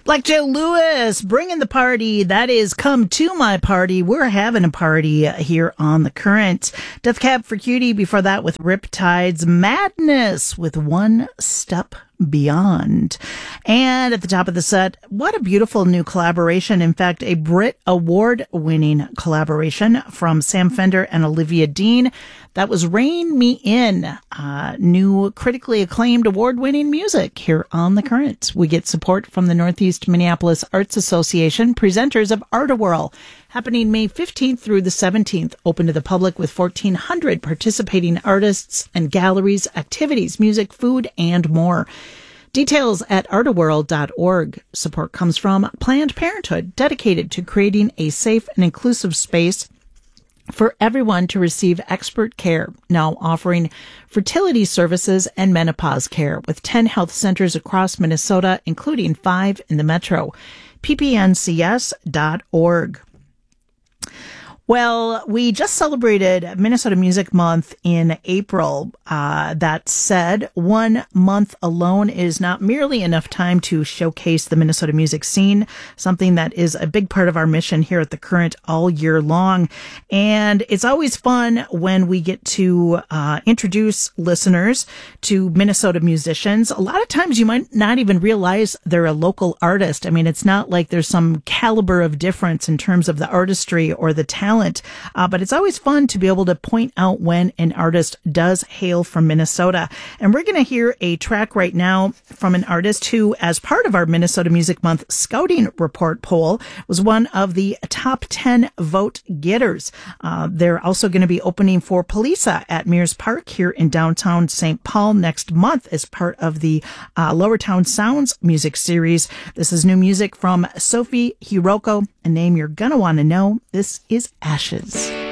Like Joe Lewis, bringing the party. That is Come to My Party. We're having a party here on The Current. Death Cab for Cutie before that with Riptide's Madness with One Step Beyond. And at the top of the set, what a beautiful new collaboration. In fact, a Brit Award-winning collaboration from Sam Fender and Olivia Dean. That was Rein Me In, new critically acclaimed award-winning music here on The Current. We get support from the Northeast Minneapolis Arts Association, presenters of Art-A-Whirl, happening May 15th through the 17th, open to the public with 1,400 participating artists and galleries, activities, music, food, and more. Details at artawhirl.org. Support comes from Planned Parenthood, dedicated to creating a safe and inclusive space for everyone to receive expert care, now offering fertility services and menopause care with 10 health centers across Minnesota, including 5 in the metro. ppncs.org. Well, we just celebrated Minnesota Music Month in April. That said, 1 month alone is not merely enough time to showcase the Minnesota music scene, something that is a big part of our mission here at The Current all year long. And it's always fun when we get to introduce listeners to Minnesota musicians. A lot of times you might not even realize they're a local artist. I mean, it's not like there's some caliber of difference in terms of the artistry or the talent. But it's always fun to be able to point out when an artist does hail from Minnesota. And we're going to hear a track right now from an artist who, as part of our Minnesota Music Month Scouting Report poll, was one of the top 10 vote getters. They're also going to be opening for Polisa at Mears Park here in downtown St. Paul next month as part of the Lower Town Sounds music series. This is new music from Sophie Hiroko, a name you're going to want to know. This is Ashes.